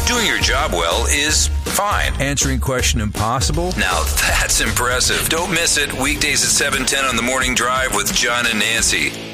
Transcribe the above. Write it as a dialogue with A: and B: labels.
A: Doing your job well is fine.
B: Answering question impossible?
A: Now that's impressive. Don't miss it. Weekdays at 7:10 on The Morning Drive with John and Nancy.